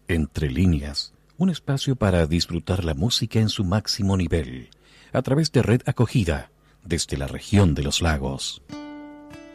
Entre líneas, un espacio para disfrutar la música en su máximo nivel, a través de Red Acogida, desde la región de los lagos.